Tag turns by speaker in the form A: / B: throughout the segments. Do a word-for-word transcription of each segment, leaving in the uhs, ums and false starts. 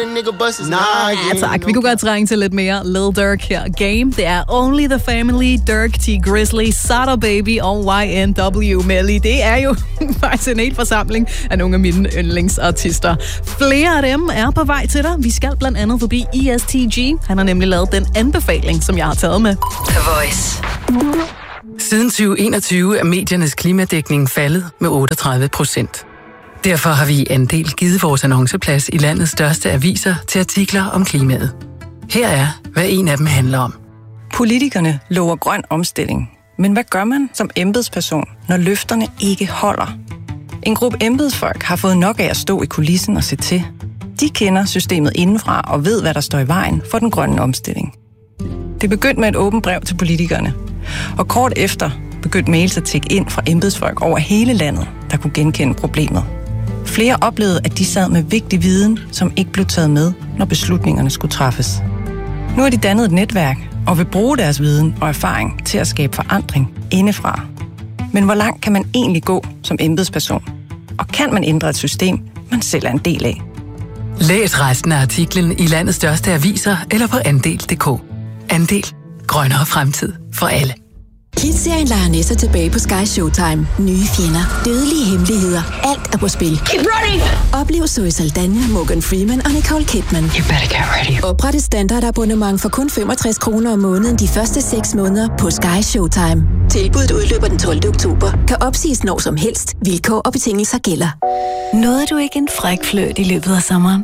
A: Ja tak, vi kunne godt trænge til lidt mere Lil Durk her. Game, det er Only the Family, Durk, T Grizzly, Sada Baby og Y N W Melly. Det er jo faktisk en hel forsamling af nogle af mine yndlingsartister. Flere af dem er på vej til dig. Vi skal blandt andet forbi E S T G. Han har nemlig lavet den anbefaling, som jeg har taget med.
B: The Voice. Siden tyve enogtyve er mediernes klimadækning faldet med otteogtredive procent. Derfor har vi i Andel givet vores annonceplads i landets største aviser til artikler om klimaet. Her er, hvad en af dem handler om.
C: Politikerne lover grøn omstilling. Men hvad gør man som embedsperson, når løfterne ikke holder? En gruppe embedsfolk har fået nok af at stå i kulissen og se til. De kender systemet indenfra og ved, hvad der står i vejen for den grønne omstilling. Det begyndte med et åbent brev til politikerne. Og kort efter begyndte mails at tikke ind fra embedsfolk over hele landet, der kunne genkende problemet. Flere oplevede, at de sad med vigtig viden, som ikke blev taget med, når beslutningerne skulle træffes. Nu har de dannet et netværk og vil bruge deres viden og erfaring til at skabe forandring indefra. Men hvor langt kan man egentlig gå som embedsperson? Og kan man ændre et system, man selv er en del af?
B: Læs resten af artiklen i landets største aviser eller på andel punktum d k. Andel. Grønnere fremtid for alle.
D: Hit-serien Lioness er tilbage på Sky Showtime. Nye fjender, dødelige hemmeligheder, alt er på spil.
E: Keep running!
D: Oplev Zoe Saldana, Morgan Freeman og Nicole Kidman.
E: You better get ready.
D: Opret et standardabonnement for kun femogtres kroner om måneden de første seks måneder på Sky Showtime. Tilbuddet udløber den tolvte oktober. Kan opsiges når som helst. Vilkår og betingelser gælder.
F: Nåede du ikke en fræk flørt i løbet af sommeren?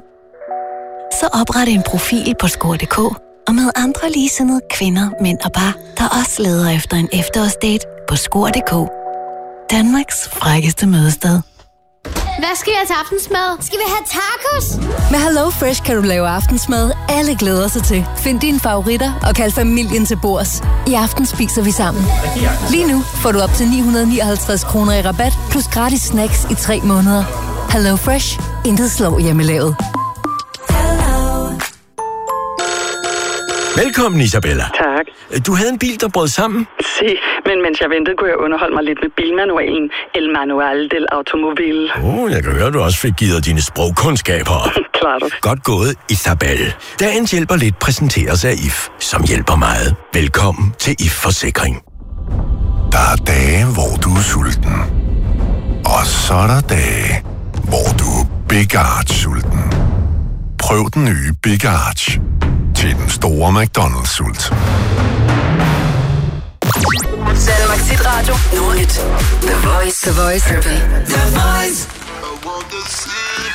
F: Så opret en profil på score punktum d k og med andre ligesindede kvinder, mænd og par, der også leder efter en efterårsdate på score punktum d k. Danmarks frækkeste mødested.
G: Hvad skal jeg til aftensmad? Skal vi have tacos?
F: Med Hello Fresh kan du lave aftensmad, alle glæder sig til. Find dine favoritter og kald familien til bords. I aften spiser vi sammen. Lige nu får du op til ni hundrede nioghalvtreds kroner i rabat, plus gratis snacks i tre måneder. Hello Fresh. Intet slår hjemmelavet.
H: Velkommen, Isabella.
I: Tak.
H: Du havde en bil, der brød sammen?
I: Si, men mens jeg ventede, kunne jeg underholde mig lidt med bilmanualen. El Manual del Automobil.
H: Åh, oh, jeg kan høre, du også fik givet dine sprogkundskaber.
I: Klart.
H: Godt gået, Isabel. Dagens hjælper lidt præsenteres af I F, som hjælper meget. Velkommen til I F Forsikring.
J: Der er dage, hvor du er sulten. Og så er der dage, hvor du er Big Arch sulten. Prøv den nye Big Arch til den store McDonald's-sult.
B: Danmarks hitradio. Nummer et. The Voice. The Voice. The Voice.